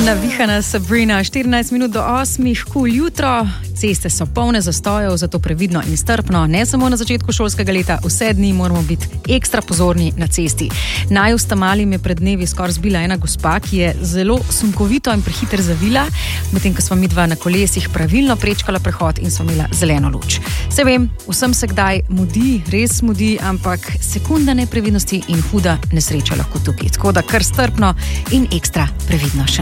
Navihana Sabrina, 14 minut do 8, cool jutro. Ceste so polne zastojev, zato previdno in strpno, ne samo na začetku šolskega leta, vse dni moramo biti ekstra pozorni na cesti. Naju s Tamalim je pred dnevi skoraj zbila ena gospa, ki je zelo sunkovito in prehiter zavila, medtem ko smo midva na kolesih pravilno prečkala prehod in smo imela zeleno luč. Se vem, vsem se kdaj mudi, res mudi, ampak sekunda neprevidnosti in huda nesreča lahko tukaj. Tako da kar strpno in ekstra previdno še